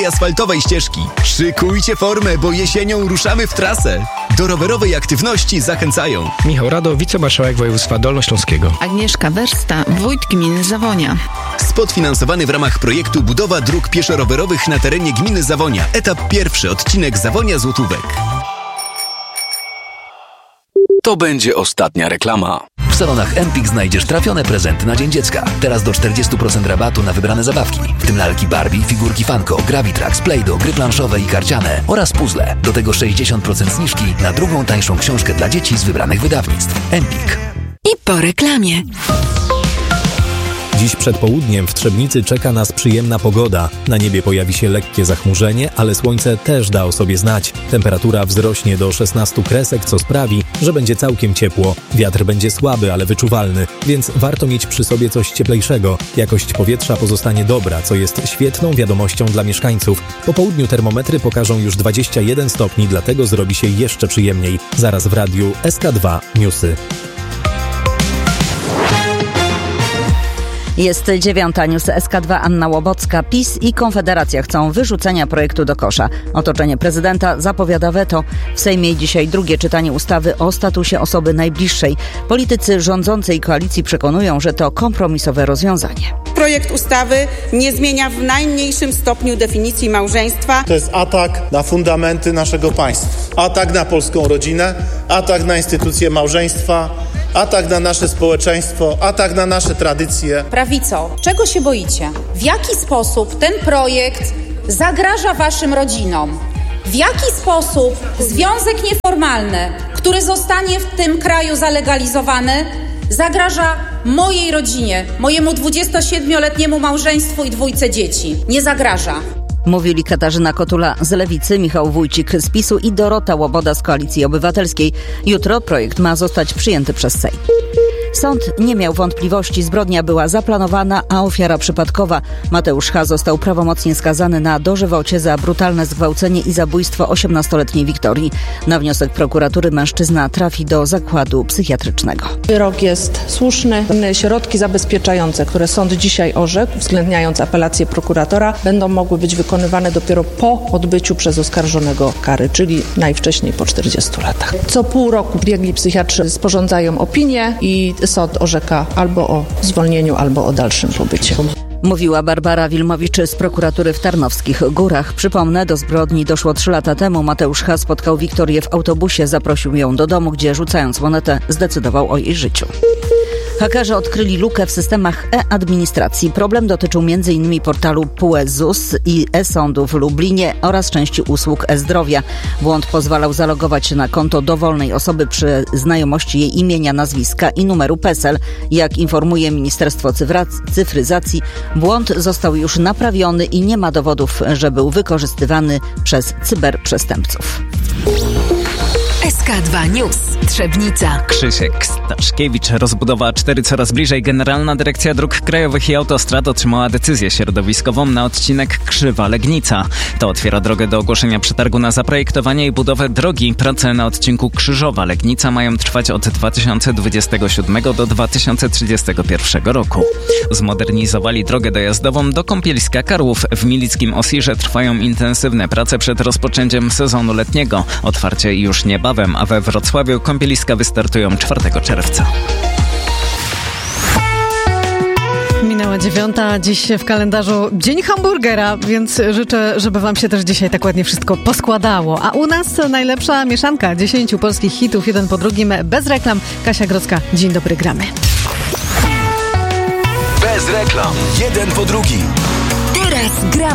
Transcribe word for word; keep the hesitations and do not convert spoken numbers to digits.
asfaltowej ścieżki. Szykujcie formę, bo jesienią ruszamy w trasę. Do rowerowej aktywności zachęcają Michał Rado, wicemarszałek województwa dolnośląskiego. Agnieszka Wersta, wójt gminy Zawonia. Spot finansowany w ramach projektu Budowa dróg pieszo-rowerowych na terenie gminy Zawonia. Etap pierwszy, odcinek Zawonia-Złotówek. To będzie ostatnia reklama. W salonach Empik znajdziesz trafione prezenty na Dzień Dziecka. Teraz do czterdzieści procent rabatu na wybrane zabawki, w tym lalki Barbie, figurki Funko, Gravitrax, Play-Doh, gry planszowe i karciane oraz puzzle. Do tego sześćdziesiąt procent zniżki na drugą tańszą książkę dla dzieci z wybranych wydawnictw. Empik. I po reklamie. Dziś przed południem w Trzebnicy czeka nas przyjemna pogoda. Na niebie pojawi się lekkie zachmurzenie, ale słońce też da o sobie znać. Temperatura wzrośnie do szesnastu kresek, co sprawi, że będzie całkiem ciepło. Wiatr będzie słaby, ale wyczuwalny, więc warto mieć przy sobie coś cieplejszego. Jakość powietrza pozostanie dobra, co jest świetną wiadomością dla mieszkańców. Po południu termometry pokażą już dwadzieścia jeden stopni, dlatego zrobi się jeszcze przyjemniej. Zaraz w radiu S K dwa Newsy. Jest dziewiąta, news S K dwa, Anna Łobocka. PiS i Konfederacja chcą wyrzucenia projektu do kosza. Otoczenie prezydenta zapowiada weto. W Sejmie dzisiaj drugie czytanie ustawy o statusie osoby najbliższej. Politycy rządzącej koalicji przekonują, że to kompromisowe rozwiązanie. Projekt ustawy nie zmienia w najmniejszym stopniu definicji małżeństwa. To jest atak na fundamenty naszego państwa. Atak na polską rodzinę, atak na instytucję małżeństwa, atak na nasze społeczeństwo, atak na nasze tradycje. Prawico, czego się boicie? W jaki sposób ten projekt zagraża waszym rodzinom? W jaki sposób związek nieformalny, który zostanie w tym kraju zalegalizowany, zagraża mojej rodzinie, mojemu dwudziestosiedmioletniemu małżeństwu i dwójce dzieci? Nie zagraża. Mówili Katarzyna Kotula z Lewicy, Michał Wójcik z PiSu i Dorota Łoboda z Koalicji Obywatelskiej. Jutro projekt ma zostać przyjęty przez Sejm. Sąd nie miał wątpliwości, zbrodnia była zaplanowana, a ofiara przypadkowa. Mateusz H. został prawomocnie skazany na dożywocie za brutalne zgwałcenie i zabójstwo osiemnastoletniej Wiktorii. Na wniosek prokuratury mężczyzna trafi do zakładu psychiatrycznego. Wyrok jest słuszny. Środki zabezpieczające, które sąd dzisiaj orzekł, uwzględniając apelację prokuratora, będą mogły być wykonywane dopiero po odbyciu przez oskarżonego kary, czyli najwcześniej po czterdziestu latach. Co pół roku biegli psychiatrzy sporządzają opinię i sąd orzeka albo o zwolnieniu, albo o dalszym pobycie. Mówiła Barbara Wilmowicz z prokuratury w Tarnowskich Górach. Przypomnę, do zbrodni doszło trzy lata temu. Mateusz H. spotkał Wiktorię w autobusie, zaprosił ją do domu, gdzie rzucając monetę zdecydował o jej życiu. Hakerzy odkryli lukę w systemach e-administracji. Problem dotyczył między innymi portalu P U E Z U S i e-sądu w Lublinie oraz części usług e-zdrowia. Błąd pozwalał zalogować się na konto dowolnej osoby przy znajomości jej imienia, nazwiska i numeru PESEL. Jak informuje Ministerstwo Cyfryzacji, błąd został już naprawiony i nie ma dowodów, że był wykorzystywany przez cyberprzestępców. S K dwa News. Trzebnica. Krzysiek Staszkiewicz. Rozbudowa A cztery coraz bliżej. Generalna Dyrekcja Dróg Krajowych i Autostrad otrzymała decyzję środowiskową na odcinek Krzywa-Legnica. To otwiera drogę do ogłoszenia przetargu na zaprojektowanie i budowę drogi. Prace na odcinku Krzyżowa-Legnica mają trwać od dwa tysiące dwudziestego siódmego do dwa tysiące trzydziestego pierwszego roku. Zmodernizowali drogę dojazdową do Kąpieliska Karłów. W Milickim Osirze trwają intensywne prace przed rozpoczęciem sezonu letniego. Otwarcie już niebawem, a we Wrocławiu kąpieliska wystartują czwartego czerwca. Minęła dziewiąta, dziś w kalendarzu Dzień Hamburgera, więc życzę, żeby wam się też dzisiaj tak ładnie wszystko poskładało. A u nas najlepsza mieszanka dziesięciu polskich hitów, jeden po drugim, bez reklam. Kasia Grodzka, dzień dobry, gramy. Bez reklam, jeden po drugim. Teraz gramy.